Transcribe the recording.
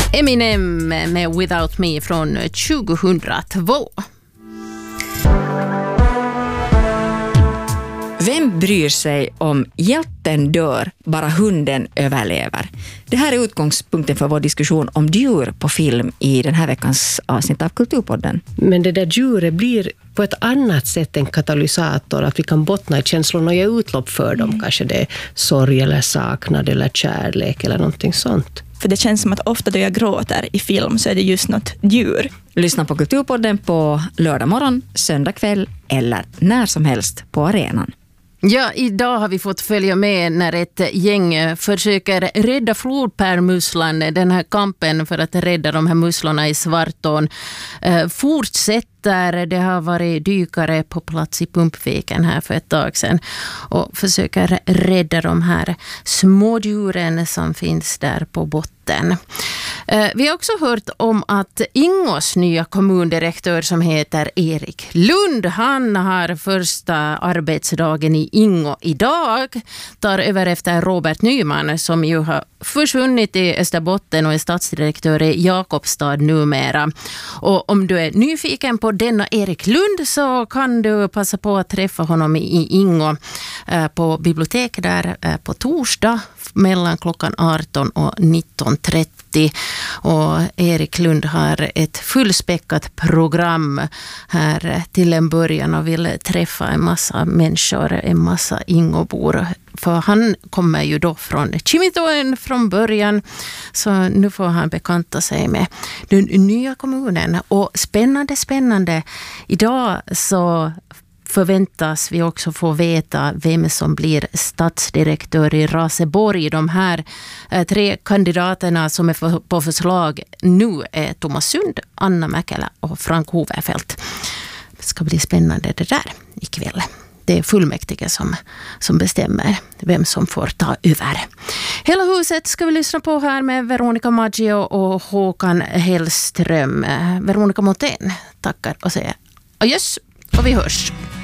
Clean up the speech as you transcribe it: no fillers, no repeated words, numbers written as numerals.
Eminem med Without Me från 2002. Vem bryr sig om hjälten dör, bara hunden överlever? Det här är utgångspunkten för vår diskussion om djur på film i den här veckans avsnitt av Kulturpodden. Men det där djuret blir på ett annat sätt en katalysator, att vi kan bottna i känslorna och ge utlopp för dem. Kanske det är sorg eller saknad eller kärlek eller någonting sånt. För det känns som att ofta då jag gråter i film så är det just något djur. Lyssna på Kulturpodden på lördag morgon, söndag kväll eller när som helst på arenan. Ja, idag har vi fått följa med när ett gäng försöker rädda flodpärlmusslan. Den här kampen för att rädda de här musslorna i Svartån fortsätter. Det har varit dykare på plats i Pumpviken här för ett tag sedan och försöker rädda de här smådjuren som finns där på botten. Vi har också hört om att Ingås nya kommundirektör som heter Erik Lund, han har första arbetsdagen i Ingå idag, tar över efter Robert Nyman som ju har försvunnit i Österbotten och är stadsdirektör i Jakobstad numera. Och om du är nyfiken på denna Erik Lund så kan du passa på att träffa honom i Ingå på biblioteket där på torsdag mellan klockan 18 och 19.30. Och Erik Lund har ett fullspäckat program här till en början och vill träffa en massa människor, en massa Ingåbor. För han kommer ju då från Kimitoen från början, så nu får han bekanta sig med den nya kommunen. Och spännande. Idag så förväntas vi också få veta vem som blir stadsdirektör i Raseborg. De här 3 kandidaterna som är på förslag nu är Thomas Sund, Anna Mäkelä och Frank Hoverfeldt. Det ska bli spännande det där ikväll. Det är fullmäktige som bestämmer vem som får ta över. Hela huset ska vi lyssna på här med Veronica Maggio och Håkan Hellström. Veronica Montén tackar och säger adjöss och vi hörs.